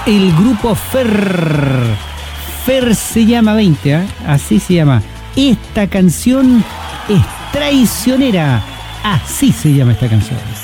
el grupo Fer. Fer se llama 20, ¿eh? Así se llama. Esta canción es traicionera. Así se llama esta canción.